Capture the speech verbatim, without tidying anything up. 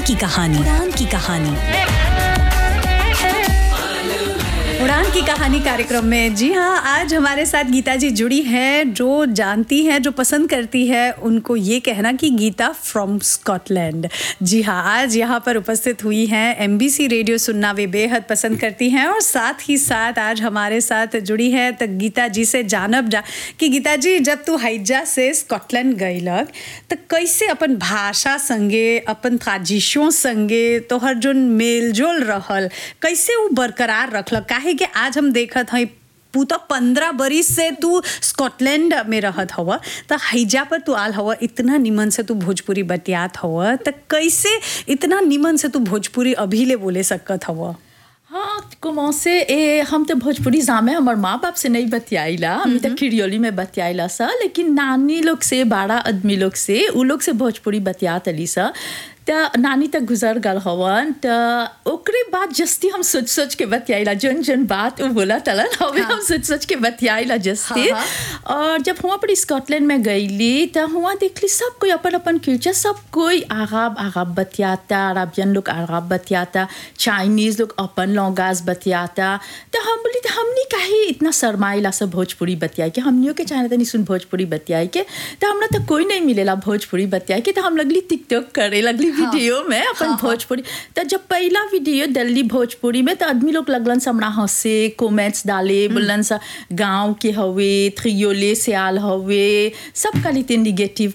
की कहानी उड़ान की कहानी उड़ान की कहानी कार्यक्रम में जी हाँ, आज हमारे साथ गीता जी जुड़ी हैं, जो जानती हैं, जो पसंद करती है उनको ये कहना कि गीता फ्रॉम स्कॉटलैंड। जी हाँ, आज यहाँ पर उपस्थित हुई हैं। एमबीसी रेडियो सुनना वे बेहद पसंद करती हैं और साथ ही साथ आज हमारे साथ जुड़ी है। तो गीता जी से जानब जा कि गीता जी, जब तू हैजा से स्कॉटलैंड गईलक तो कैसे अपन भाषा संगे, अपन ट्रेडिशन संगे तोहर जो मेलजोल रहल, कैसे वो बरकरार रखलक? काहे कि आज हम देखत हई पूता पंद्रह बरिस से तू स्कॉटलैंड में रहत हवा, तो हैजा पर तू आल हवा, इतना निमन से तू भोजपुरी बतियात हवा, तो कैसे इतना निमन से तू भोजपुरी अभी ले बोले सकत हवा? हाँ, कुमां से ए हम तो भोजपुरी जामे हमार माँ बाप से नहीं बतियाइला, हम तो खिड़ियोली में बतियाइला सा, लेकिन नानी लोग से, बड़ा आदमी लोग से, उ लोग से भोजपुरी बतियात अली सा। तो नानी तक गुजर गल हवन, तो ओकरे बाद जस्ती हम सोच सोच के बतियाइला, जन जन बात वो बोला तलन हवे, हाँ। हम सोच सोच के बतियाइला जस्ती। हाँ, हाँ। और जब हुआ पर स्कॉटलैंड में गईली तो हुआ देखली सब कोई अपन अपन कल्चर, सब कोई अरब अरब बतियाता, अरबियन लोग अरब बतियाता, चाइनीज लोग अपन लॉन्गाज बतियाता। तो हम बोली तो हमनी काहे इतना शर्माइला सब भोजपुरी बतियाई के, हमनियों के चाहे तनी सुन भोजपुरी बतियाई के, तो हमरा तो कोई नहीं मिलेला भोजपुरी बतियाई के। तो हम लगली टिकटॉक करे लगली वीडियो हाँ, में अपन हाँ, भोजपुरी। तो जब पहला वीडियो डली भोजपुरी में तो आदमी लोग लगलन से हमरा हंसे, कमेंट्स डाले, बोलन सा गांव के हवे, थ्रियोले से आल हवे, सब काली ते निगेटिव